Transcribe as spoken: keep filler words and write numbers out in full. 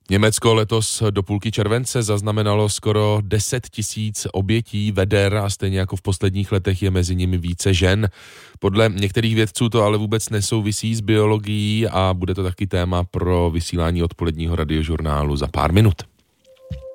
Německo letos do půlky července zaznamenalo skoro deset tisíc obětí veder a stejně jako v posledních letech je mezi nimi více žen. Podle některých vědců to ale vůbec nesouvisí s biologií a bude to taky téma pro vysílání odpoledního radiožurnálu za pár minut.